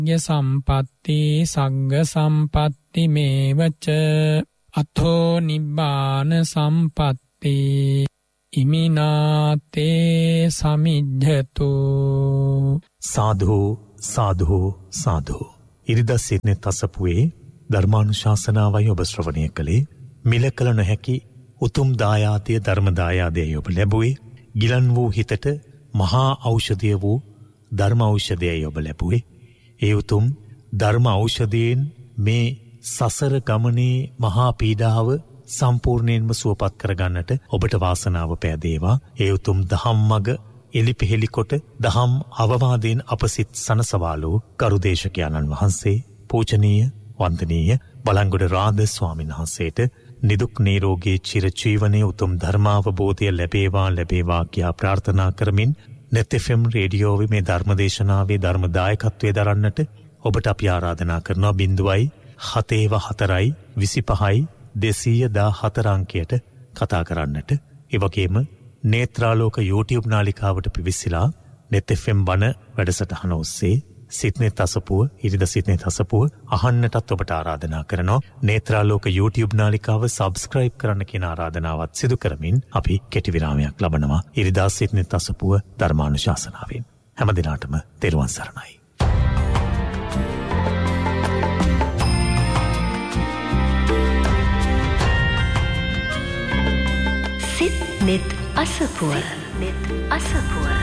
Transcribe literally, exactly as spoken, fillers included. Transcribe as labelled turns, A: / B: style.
A: ය සම්පatti සග්ග සම්පatti මේවච අතෝ නිබ්බාන සම්පatti ඉමිනාතේ සමිජ්ජතු.
B: සාධු සාධු සාධු. ඉරිදා සිටින තසපුවේ ධර්මානුශාසනාවයි ඔබ ශ්‍රවණය කළේ. මිල කළ නොහැකි උතුම් දායාදය ධර්ම දායාදයයි ඔබ ලැබුවේ. ගිලන් වූ හිතට මහා ඖෂධය වූ ධර්ම ඖෂධයයි ඔබ ලැබුවේ. ඒ උතුම් ධර්ම ඖෂධයෙන් මේ සසර ගමනේ මහා පීඩාව සම්පූර්ණයෙන්ම සුවපත් කරගන්නට ඔබට වාසනාව පෑදේවා. ඒ උතුම් දහම් මඟ එලිපෙහෙලි කොට දහම් අවවාදයෙන් අප සිත් සනසවාලෝ ගරුදේශකයන්න් වහන්සේ පූජනීය වන්දනීය බලංගොඩ රාද ස්වාමීන් වහන්සේට නිදුක් නිරෝගී චිරජීවනයේ උතුම් ධර්මාවබෝධය ලැබේවා ලැබේවා කියා ප්‍රාර්ථනා කරමින් net f m රේඩියෝවේ මේ ධර්මදේශනාවේ ධර්ම දායකත්වයේ දරන්නට ඔබට අපි ආරාධනා කරනවා. බිංදුවයි හතේව හතරයි විසිපහයි දෙසීය දාහතර අංකයට කතා කරන්නට. ඒ වගේම නේත්‍රාලෝක YouTube නාලිකාවට පිවිසිලා net f m බණ වැඩසටහන ඔස්සේ සිත්නේ තසපුව ඉරිදා සිත්නේ තසපුව අහන්නටත් ඔබට ආරාධනා කරනවා. නේත්‍රාලෝක YouTube නාලිකාව subscribe කරන්න කියන ආරාධනාවත් සිදු කරමින් අපි කෙටි විරාමයක් ලබනවා. ඉරිදා සිත්නේ තසපුව ධර්මානුශාසනාවෙන් හැම දිනාටම තෙරුවන් සරණයි.
C: සිත් net අසපුව net අසපුව